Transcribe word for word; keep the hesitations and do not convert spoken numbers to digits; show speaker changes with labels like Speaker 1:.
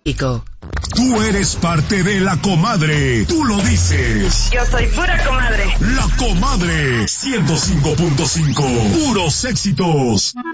Speaker 1: Tú eres parte de La Comadre. Tú lo dices.
Speaker 2: Yo soy pura comadre.
Speaker 1: La Comadre. ciento cinco punto cinco. Puros éxitos.